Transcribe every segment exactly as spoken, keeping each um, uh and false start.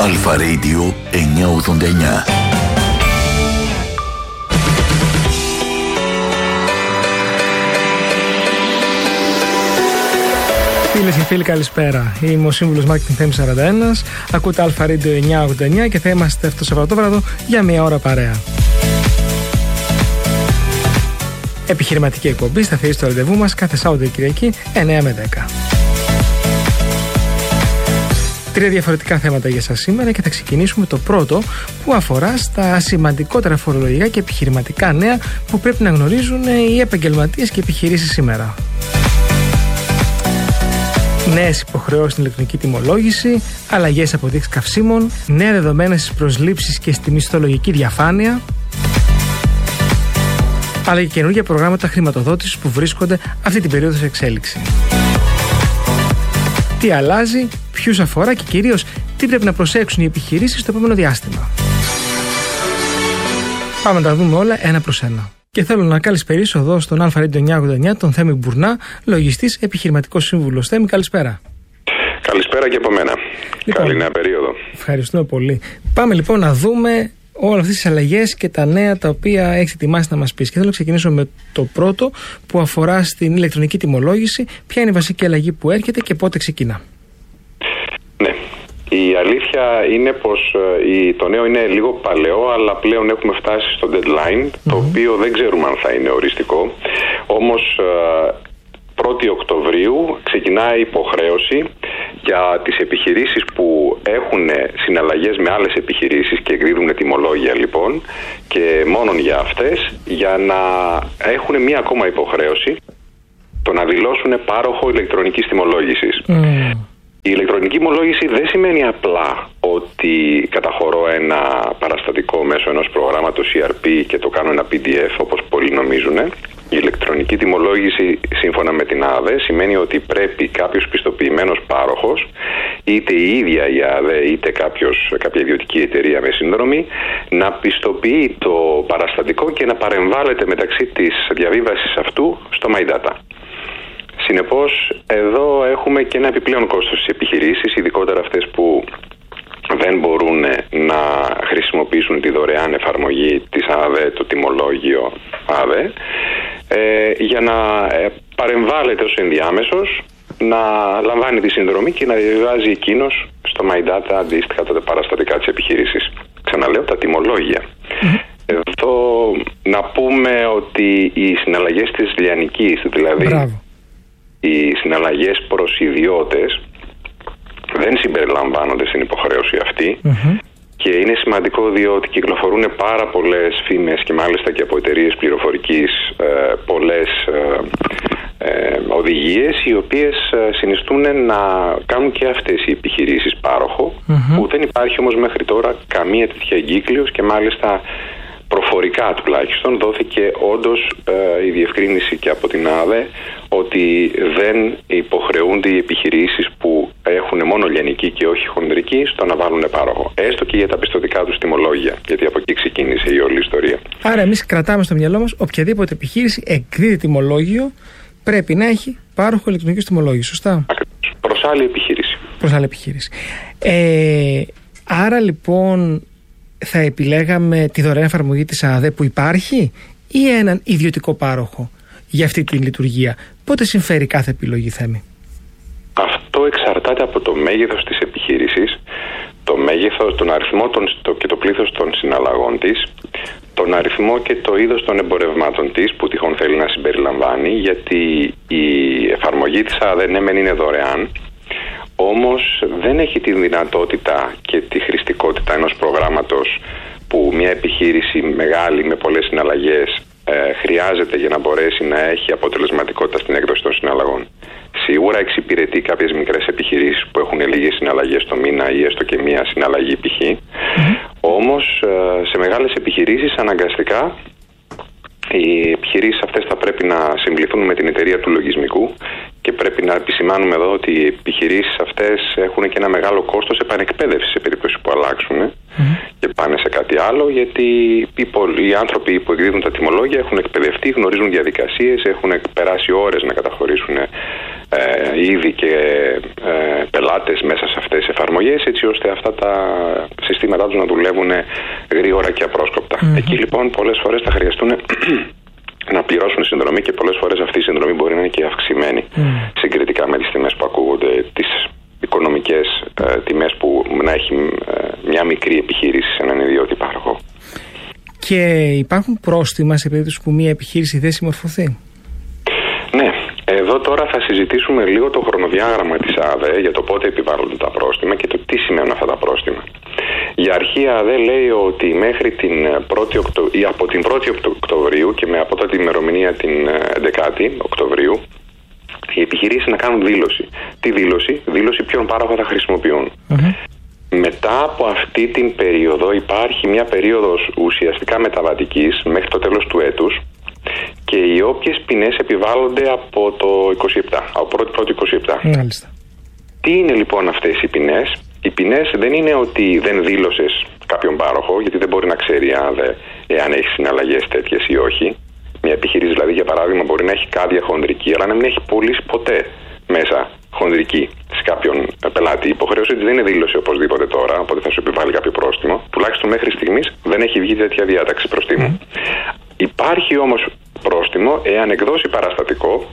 Αλφα Radio εννιακόσια ογδόντα εννιά. Φίλες και φίλοι, καλησπέρα. Είμαι ο σύμβουλος Marketing Θέμης σαράντα ένα. Ακούτε Αλφα Radio εννιακόσια ογδόντα εννιά και θα είμαστε αυτό το Σαββατόβραδο για μία ώρα παρέα. Επιχειρηματική εκπομπή, σταθερή στο ραντεβού μας κάθε Σάββατο και Κυριακή εννιά με δέκα. Τρία διαφορετικά θέματα για σας σήμερα και θα ξεκινήσουμε το πρώτο που αφορά στα σημαντικότερα φορολογικά και επιχειρηματικά νέα που πρέπει να γνωρίζουν οι επαγγελματίες και οι επιχειρήσεις σήμερα. Νέες υποχρεώσεις στην ηλεκτρονική τιμολόγηση, αλλαγές αποδείξεις καυσίμων, νέα δεδομένα στις προσλήψεις και στη μισθολογική διαφάνεια, αλλά και καινούργια προγράμματα χρηματοδότησης που βρίσκονται αυτή την περίοδο σε εξέλιξη. Τι αλλάζει, ποιους αφορά και κυρίως τι πρέπει να προσέξουν οι επιχειρήσεις στο επόμενο διάστημα. Πάμε να τα δούμε όλα ένα προς ένα. Και θέλω να καλησπερίσω εδώ στον Αλφα Radio εννιακόσια ογδόντα εννιά τον Θέμη Μπουρνά, λογιστής, επιχειρηματικός σύμβουλος. Θέμη, καλησπέρα. Καλησπέρα και από μένα. Λοιπόν, καλή νέα περίοδο. Ευχαριστούμε πολύ. Πάμε λοιπόν να δούμε όλες αυτές τις αλλαγές και τα νέα τα οποία έχεις ετοιμάσει να μας πεις. Και θέλω να ξεκινήσω με το πρώτο που αφορά στην ηλεκτρονική τιμολόγηση. Ποια είναι η βασική αλλαγή που έρχεται και πότε ξεκινά? Ναι. Η αλήθεια είναι πως η, το νέο είναι λίγο παλαιό, αλλά πλέον έχουμε φτάσει στο deadline, mm-hmm. το οποίο δεν ξέρουμε αν θα είναι οριστικό. Όμως πρώτη Οκτωβρίου ξεκινάει υποχρέωση για τις επιχειρήσεις που έχουν συναλλαγές με άλλες επιχειρήσεις και εκδίδουν τιμολόγια λοιπόν, και μόνον για αυτές, για να έχουν μία ακόμα υποχρέωση, το να δηλώσουν πάροχο ηλεκτρονικής τιμολόγησης. Mm. Η ηλεκτρονική τιμολόγηση δεν σημαίνει απλά ότι καταχωρώ ένα παραστατικό μέσω ενός προγράμματος ι αρ πι και το κάνω ένα πι ντι εφ όπως πολλοί νομίζουν. Η ηλεκτρονική τιμολόγηση σύμφωνα με την ΑΔΕ σημαίνει ότι πρέπει κάποιος πιστοποιημένος πάροχος, είτε η ίδια η ΑΔΕ είτε κάποιος, κάποια ιδιωτική εταιρεία με σύνδρομη, να πιστοποιεί το παραστατικό και να παρεμβάλλεται μεταξύ της διαβίβασης αυτού στο MyData. Συνεπώς, εδώ έχουμε και ένα επιπλέον κόστος στις επιχειρήσεις, ειδικότερα αυτές που δεν μπορούν να χρησιμοποιήσουν τη δωρεάν εφαρμογή της ΑΔΕ, το τιμολόγιο ΑΔΕ, ε, για να ε, παρεμβάλλεται ως ενδιάμεσος, να λαμβάνει τη συνδρομή και να διαβάζει εκείνος στο MyData αντίστοιχα τα παραστατικά της επιχείρησης. Ξαναλέω, τα τιμολόγια. Mm-hmm. Εδώ να πούμε ότι οι συναλλαγές της λιανικής, δηλαδή Μπράβο. οι συναλλαγές προς ιδιώτες, δεν συμπεριλαμβάνονται στην υποχρέωση αυτή, mm-hmm. και είναι σημαντικό διότι κυκλοφορούν πάρα πολλές φήμες και μάλιστα και από εταιρείες πληροφορικής ε, πολλές ε, ε, οδηγίες οι οποίες ε, συνιστούν να κάνουν και αυτές οι επιχειρήσεις πάροχο, mm-hmm. που δεν υπάρχει όμως μέχρι τώρα καμία τέτοια εγκύκλειος και μάλιστα προφορικά τουλάχιστον δόθηκε όντως ε, η διευκρίνηση και από την ΑΔΕ ότι δεν υποχρεούνται οι επιχειρήσεις που έχουν μόνο λιανική και όχι χονδρική στο να βάλουν πάροχο. Έστω και για τα πιστωτικά τους τιμολόγια, γιατί από εκεί ξεκίνησε η όλη ιστορία. Άρα εμείς κρατάμε στο μυαλό μας οποιαδήποτε επιχείρηση εκδίδει τιμολόγιο πρέπει να έχει πάροχο ηλεκτρονικής τιμολόγησης, σωστά? Ακριβώς. Προς άλλη επιχείρηση. Προς άλλη επιχείρηση. Ε, άρα λοιπόν θα επιλέγαμε τη δωρεάν εφαρμογή της ΑΔΕ που υπάρχει ή έναν ιδιωτικό πάροχο για αυτή τη λειτουργία? Πότε συμφέρει κάθε επιλογή, Θέμη? Αυτό εξαρτάται από το μέγεθος της επιχείρησης, το μέγεθος, τον αριθμό των, το, και το πλήθος των συναλλαγών της, τον αριθμό και το είδος των εμπορευμάτων της που τυχόν θέλει να συμπεριλαμβάνει, γιατί η εφαρμογή της ΑΔΕ ναι μεν είναι δωρεάν, όμως δεν έχει τη δυνατότητα και τη χρηστικότητα ενός προγράμματος που μια επιχείρηση μεγάλη με πολλές συναλλαγές ε, χρειάζεται για να μπορέσει να έχει αποτελεσματικότητα στην έκδοση των συναλλαγών. Σίγουρα εξυπηρετεί κάποιες μικρές επιχειρήσεις που έχουν λίγες συναλλαγές το μήνα ή έστω και μία συναλλαγή π.χ. Mm-hmm. Όμως ε, σε μεγάλες επιχειρήσεις αναγκαστικά οι επιχειρήσεις αυτές θα πρέπει να συμπληθούν με την εταιρεία του λογισμικού και πρέπει να επισημάνουμε εδώ ότι οι επιχειρήσεις αυτές έχουν και ένα μεγάλο κόστος επανεκπαίδευσης σε περίπτωση που αλλάξουν mm-hmm. και πάνε σε κάτι άλλο, γιατί οι άνθρωποι που εκδίδουν τα τιμολόγια έχουν εκπαιδευτεί, γνωρίζουν διαδικασίες, έχουν περάσει ώρες να καταχωρήσουν ε, ήδη και ε, πελάτες μέσα σε αυτές τις εφαρμογές εφαρμογές, έτσι ώστε αυτά τα συστήματά τους να δουλεύουν γρήγορα και απρόσκοπτα. Mm-hmm. Εκεί λοιπόν πολλές φορές θα χρειαστούν να πληρώσουν συνδρομή και πολλές φορές αυτή η συνδρομή μπορεί να είναι και αυξημένη mm. συγκριτικά με τις τιμές που ακούγονται, τις οικονομικές ε, τιμές που να έχει ε, μια μικρή επιχείρηση σε έναν ιδιώτη πάροχο. Και υπάρχουν πρόστιμα σε περίπτωση που μια επιχείρηση δεν συμμορφωθεί? Ναι. Εδώ τώρα θα συζητήσουμε λίγο το χρονοδιάγραμμα της ΑΔΕ για το πότε επιβάλλονται τα πρόστιμα και το τι σημαίνουν αυτά τα πρόστιμα. Για αρχή η ΑΔΕ λέει ότι μέχρι την πρώτη Οκτω... ή από την πρώτη Οκτωβρίου και με από τότε την ημερομηνία την έντεκα Οκτωβρίου οι επιχειρήσεις να κάνουν δήλωση. Τι δήλωση? Δήλωση ποιον πάροχο θα χρησιμοποιούν. Mm-hmm. Μετά από αυτή την περίοδο υπάρχει μια περίοδος ουσιαστικά μεταβατικής μέχρι το τέλος του έτους και οι όποιες ποινές επιβάλλονται από το είκοσι επτά, από πρώτη πρώτη είκοσι επτά. Μάλιστα. Τι είναι λοιπόν αυτές οι ποινές? Οι ποινές δεν είναι ότι δεν δήλωσες κάποιον πάροχο, γιατί δεν μπορεί να ξέρει αν, εάν έχει συναλλαγές τέτοιες ή όχι. Μια επιχείρηση δηλαδή για παράδειγμα μπορεί να έχει κάδια χονδρική, αλλά να μην έχει πωλήσει ποτέ μέσα χονδρική σε κάποιον πελάτη. Η υποχρέωση της δεν είναι δήλωση οπωσδήποτε τώρα, οπότε θα σου επιβάλλει κάποιο πρόστιμο. Τουλάχιστον μέχρι στιγμής δεν έχει βγει τέτοια διάταξη προστίμου. Mm. Υπάρχει όμως πρόστιμο εάν εκδώσει παραστατικό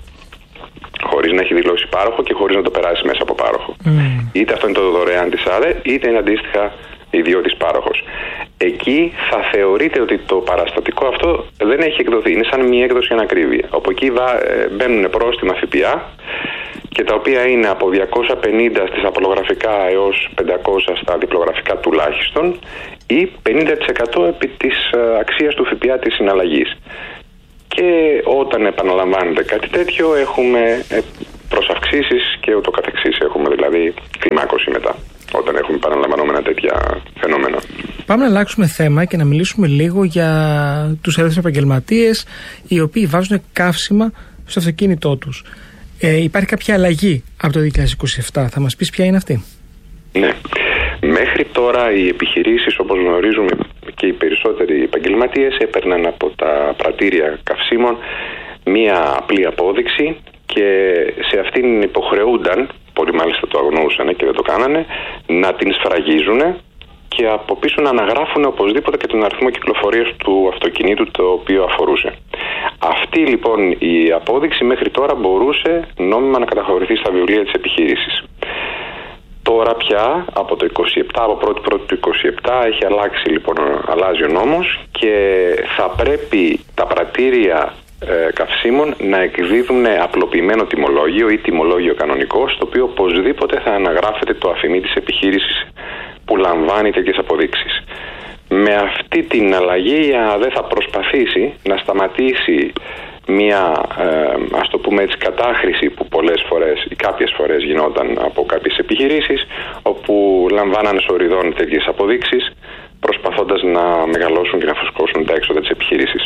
χωρίς να έχει δηλώσει πάροχο και χωρίς να το περάσει μέσα από πάροχο. Mm. Είτε αυτό είναι το δωρεάν της ΑΔΕ, είτε είναι αντίστοιχα ιδιώτης πάροχος. Εκεί θα θεωρείται ότι το παραστατικό αυτό δεν έχει εκδοθεί. Είναι σαν μια έκδοση ανακρίβεια. Από εκεί μπαίνουν πρόστιμα ΦΠΑ και τα οποία είναι από διακόσια πενήντα στις απολογραφικά έως πεντακόσια στα διπλογραφικά τουλάχιστον ή πενήντα τοις εκατό επί της αξίας του ΦΠΑ της συναλλαγής. Και όταν επαναλαμβάνεται κάτι τέτοιο έχουμε προσαυξήσεις και ούτω καθεξής. Έχουμε δηλαδή κλιμάκωση μετά όταν έχουμε επαναλαμβανόμενα τέτοια φαινόμενα. Πάμε να αλλάξουμε θέμα και να μιλήσουμε λίγο για τους ελεύθερους επαγγελματίες οι οποίοι βάζουν καύσιμα στο αυτοκίνητό τους. Ε, υπάρχει κάποια αλλαγή από το δύο χιλιάδες είκοσι επτά. Θα μας πεις ποια είναι αυτή? Ναι. Μέχρι τώρα οι επιχειρήσεις, όπως γνωρίζουμε και οι περισσότεροι επαγγελματίες, έπαιρναν από τα πρατήρια καυσίμων μία απλή απόδειξη και σε αυτήν υποχρεούνταν, πολλοί μάλιστα το αγνοούσαν και δεν το κάνανε, να την σφραγίζουν και από πίσω να αναγράφουν οπωσδήποτε και τον αριθμό κυκλοφορίας του αυτοκινήτου το οποίο αφορούσε. Αυτή λοιπόν η απόδειξη μέχρι τώρα μπορούσε νόμιμα να καταχωρηθεί στα βιβλία της επιχείρησης. Τώρα πια από το είκοσι επτά, από πρώτη πρώτη του είκοσι επτά έχει αλλάξει λοιπόν, αλλάζει ο νόμος και θα πρέπει τα πρατήρια ε, καυσίμων να εκδίδουν απλοποιημένο τιμολόγιο ή τιμολόγιο κανονικό, στο οποίο οπωσδήποτε θα αναγράφεται το αφημί της επιχείρησης που λαμβάνει τέτοιες αποδείξεις. Με αυτή την αλλαγή η ΑΔΕ θα προσπαθήσει να σταματήσει μια, ε, ας το πούμε έτσι, κατάχρηση που πολλές φορές ή κάποιες φορές γινόταν από κάποιες επιχειρήσεις, όπου λαμβάνανε σοριδών τέτοιες αποδείξεις προσπαθώντας να μεγαλώσουν και να φουσκώσουν τα έξοδα της επιχειρήσης.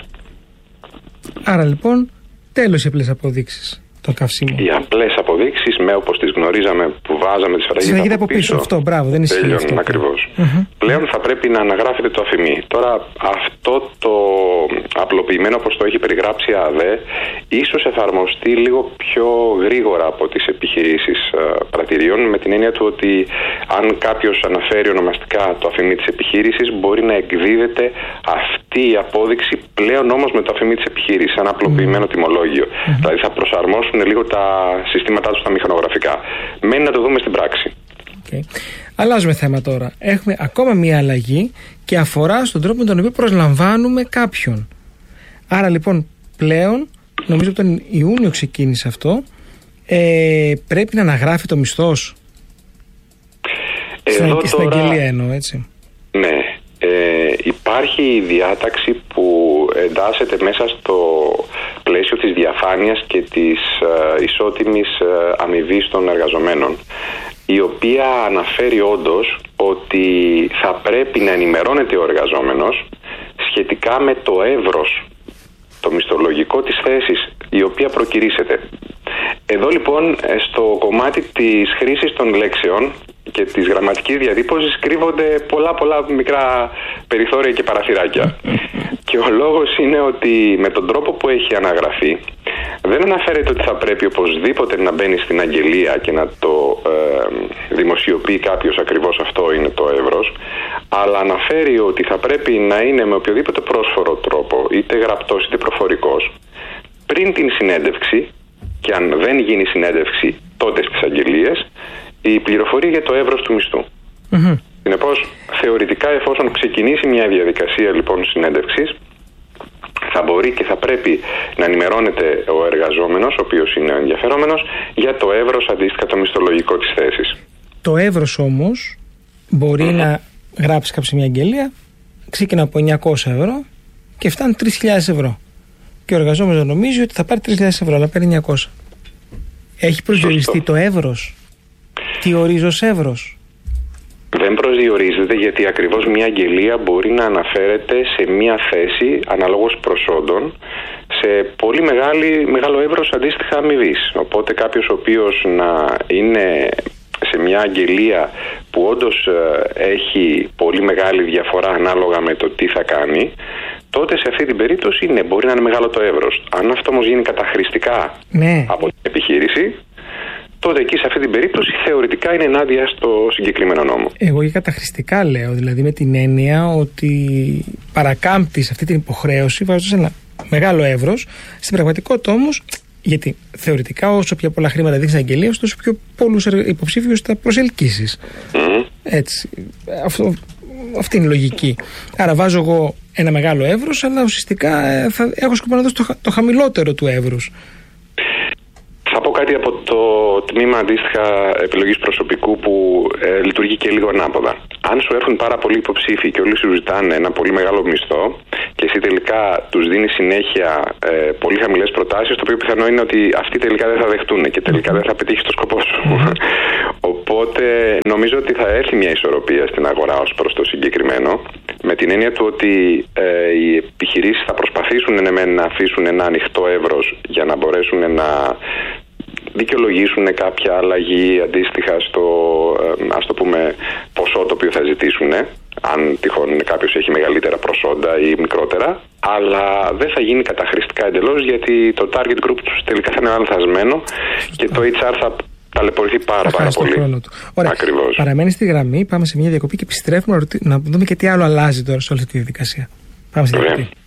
Άρα λοιπόν τέλος οι απλές αποδείξεις των καυσίμων. Οι απλές αποδείξεις, με όπως τις γνωρίζαμε που βάζαμε τη σφραγίδα από πίσω, πίσω. Αυτό, μπράβο, δεν ισχύει αυτό. Ακριβώς. Mm-hmm. Πλέον θα πρέπει να αναγράφεται το αφημί. Τώρα αυτό το απλοποιημένο, όπως το έχει περιγράψει η ΑΔΕ, ίσως εφαρμοστεί λίγο πιο γρήγορα από τις επιχειρήσεις πρατηρίων, με την έννοια του ότι αν κάποιος αναφέρει ονομαστικά το αφημί της επιχείρησης, μπορεί να εκδίδεται αυτή η απόδειξη πλέον όμως με το αφημί της επιχείρησης, σαν απλοποιημένο mm-hmm. τιμολόγιο. Mm-hmm. Δηλαδή θα προσαρμόσουν λίγο τα συστήματά τους τα μηχανογραφικά. Μένει να το δούμε στην πράξη. Okay. Αλλάζουμε θέμα τώρα. Έχουμε ακόμα μία αλλαγή και αφορά στον τρόπο με τον οποίο προσλαμβάνουμε κάποιον. Άρα λοιπόν πλέον, νομίζω ότι τον Ιούνιο ξεκίνησε αυτό, ε, πρέπει να αναγράφει το μισθός. Εδώ στην, στην αγγελία εννοώ, έτσι. Ναι. Ε, υπάρχει διάταξη που εντάσσεται μέσα στο πλαίσιο της διαφάνειας και της ε, ισότιμης ε, αμοιβής των εργαζομένων, η οποία αναφέρει όντως ότι θα πρέπει να ενημερώνεται ο εργαζόμενος σχετικά με το εύρος, το μισθολογικό της θέσης η οποία προκηρύσσεται. Εδώ λοιπόν στο κομμάτι της χρήσης των λέξεων και της γραμματικής διατύπωσης κρύβονται πολλά πολλά μικρά περιθώρια και παραθυράκια. Και ο λόγος είναι ότι με τον τρόπο που έχει αναγραφεί δεν αναφέρεται ότι θα πρέπει οπωσδήποτε να μπαίνει στην αγγελία και να το ε, δημοσιοποιεί κάποιος ακριβώς αυτό είναι το εύρος, αλλά αναφέρει ότι θα πρέπει να είναι με οποιοδήποτε πρόσφορο τρόπο, είτε γραπτός είτε προφορικός, πριν την συνέντευξη, και αν δεν γίνει συνέντευξη τότε στις αγγελίες, η πληροφορία για το εύρος του μισθού. Mm-hmm. Συνεπώς, θεωρητικά, εφόσον ξεκινήσει μια διαδικασία λοιπόν συνέντευξης, θα μπορεί και θα πρέπει να ενημερώνεται ο εργαζόμενος, ο οποίος είναι ο ενδιαφερόμενος, για το εύρος αντίστοιχα το μισθολογικό της θέσης. Το εύρος όμως μπορεί mm-hmm. να γράψει κάποιος μια αγγελία, ξεκινά από εννιακόσια ευρώ και φτάνει τρεις χιλιάδες ευρώ. Και ο εργαζόμενος νομίζει ότι θα πάρει τρεις χιλιάδες ευρώ, αλλά παίρνει εννιακόσια. Έχει προσδιοριστεί το εύρος? Τι ορίζει ως εύρος? Δεν προσδιορίζεται, γιατί ακριβώς μια αγγελία μπορεί να αναφέρεται σε μια θέση αναλόγως προσόντων σε πολύ μεγάλη, μεγάλο εύρος αντίστοιχα αμοιβής. Οπότε κάποιος ο οποίος να είναι σε μια αγγελία που όντως έχει πολύ μεγάλη διαφορά ανάλογα με το τι θα κάνει, τότε σε αυτή την περίπτωση ναι, μπορεί να είναι μεγάλο το εύρος. Αν αυτό όμως γίνει καταχρηστικά ναι. από την επιχείρηση, τότε εκεί σε αυτή την περίπτωση θεωρητικά είναι ενάντια στο συγκεκριμένο νόμο. Εγώ για καταχρηστικά λέω, δηλαδή με την έννοια ότι παρακάμπτεις αυτή την υποχρέωση βάζοντας ένα μεγάλο εύρος. Στην πραγματικότητα όμως, γιατί θεωρητικά όσο πιο πολλά χρήματα δείχνεις αγγελία, τόσο πιο πολλούς υποψήφιους θα προσελκύσεις. Mm. Έτσι. Αυτό, αυτή είναι η λογική. Άρα βάζω εγώ ένα μεγάλο εύρος, αλλά ουσιαστικά θα έχω σκοπό να δώσω το, το χαμηλότερο του εύρους. Θα πω κάτι από το τμήμα αντίστοιχα επιλογής προσωπικού που ε, λειτουργεί και λίγο ανάποδα. Αν σου έρχουν πάρα πολλοί υποψήφοι και όλοι σου ζητάνε ένα πολύ μεγάλο μισθό και εσύ τελικά τους δίνεις συνέχεια ε, πολύ χαμηλές προτάσεις, το οποίο πιθανό είναι ότι αυτοί τελικά δεν θα δεχτούν και τελικά δεν θα πετύχεις το σκοπό σου. Οπότε νομίζω ότι θα έρθει μια ισορροπία στην αγορά ως προς το συγκεκριμένο, με την έννοια του ότι ε, οι επιχειρήσεις θα προσπαθήσουν ναι, να αφήσουν ένα ανοιχτό εύρος για να μπορέσουν να δικαιολογήσουν κάποια αλλαγή αντίστοιχα στο ε, ας το πούμε ποσό το οποίο θα ζητήσουν, αν τυχόν κάποιος έχει μεγαλύτερα προσόντα ή μικρότερα, αλλά δεν θα γίνει καταχρηστικά εντελώς, γιατί το target group τους τελικά θα είναι λανθασμένο και το έιτς αρ θα ταλαιπωρηθεί πάρα, πάρα πολύ. Ωραία. Ακριβώς. Παραμένει στη γραμμή, πάμε σε μια διακοπή και επιστρέφουμε να δούμε και τι άλλο αλλάζει τώρα σε όλη αυτή τη διαδικασία. Πάμε στη διακοπή.